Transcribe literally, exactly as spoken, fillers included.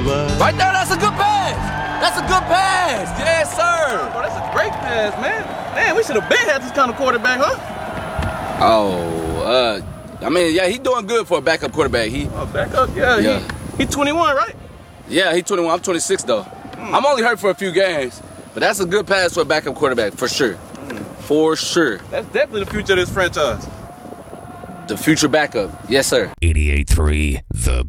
Right there, that's a good pass. That's a good pass. Yes, sir. Bro, that's a great pass, man. Man, we should have been had this kind of quarterback, huh? Oh, uh, I mean, yeah, he doing good for a backup quarterback. He, Oh, backup, yeah. Yeah. He, he twenty-one, right? yeah, he twenty-one. I'm twenty-six though. Mm. I'm only hurt for a few games, but that's a good pass for a backup quarterback for sure. Mm. For sure. That's definitely the future of this franchise. The future backup. Yes, sir. eighty-eight point three The